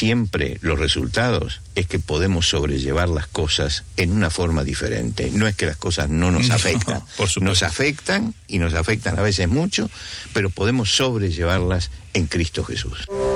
siempre los resultados es que podemos sobrellevar las cosas en una forma diferente. No es que las cosas no nos afectan, por supuesto. nos afectan y nos afectan a veces mucho, pero podemos sobrellevarlas en Cristo Jesús.